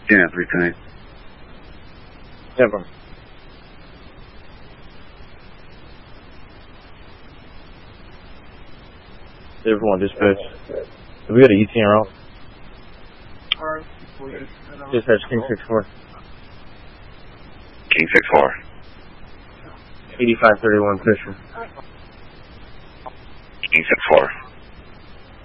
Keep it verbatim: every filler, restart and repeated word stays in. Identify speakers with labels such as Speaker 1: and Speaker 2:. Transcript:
Speaker 1: Yeah, three ten eight.
Speaker 2: Never. Everyone dispatch. We got a E T N route. Dispatch King six four.
Speaker 1: King six four.
Speaker 2: eighty-five thirty-one Fisher.
Speaker 1: King six four.